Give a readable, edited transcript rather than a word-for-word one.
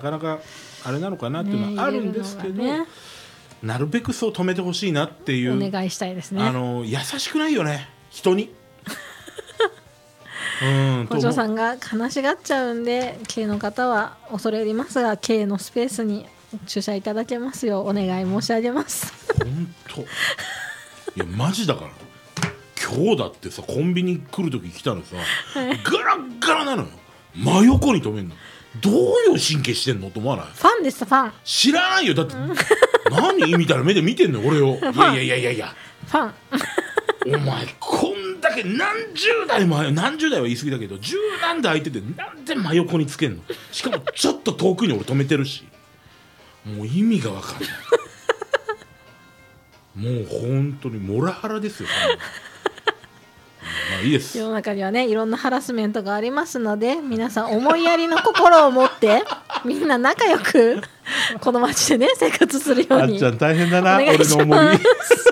かなかあれなのかなっていうのはあるんですけど、 ね、 なるべくそう止めてほしいなっていうお願いしたいですね。 優しくないよね人に補助さんが悲しがっちゃうんで、K の方は恐れ入りますが K のスペースに駐車いただけますようお願い申し上げます。 本当いやマジだから今日だってさコンビニ来る時来たのさ、はい、ガラッガラなのよ。真横に止めんのどういう神経してんのと思わない？ ファンですファン。 知らないよだって、何みたいな目で見てんの俺を。いやファンお前こんだけ何十台は言い過ぎだけど十何台空いててなんで真横につけんの？しかもちょっと遠くに俺止めてるしもう意味が分かんないもう本当にモラハラですよ。まあいいです。 世の中にはねいろんなハラスメントがありますので皆さん思いやりの心を持ってみんな仲良くこの街でね生活するように。 あっちゃん大変だなお願いします。 俺の重り